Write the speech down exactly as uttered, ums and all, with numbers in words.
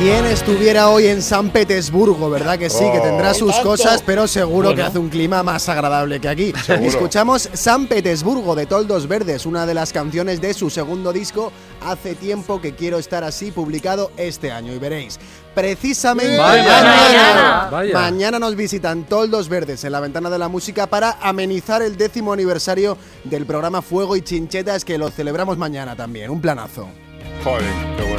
¿Quién estuviera hoy en San Petersburgo? ¿Verdad que sí? Oh, que tendrá sus tanto. cosas, pero seguro bueno. que hace un clima más agradable que aquí. Seguro. Escuchamos San Petersburgo de Toldos Verdes, una de las canciones de su segundo disco, Hace tiempo que quiero estar así, publicado este año. Y veréis, precisamente Vaya. mañana, Vaya. mañana nos visitan Toldos Verdes en la Ventana de la Música para amenizar el décimo aniversario del programa Fuego y Chinchetas, que lo celebramos mañana también. Un planazo. Joder, qué bueno.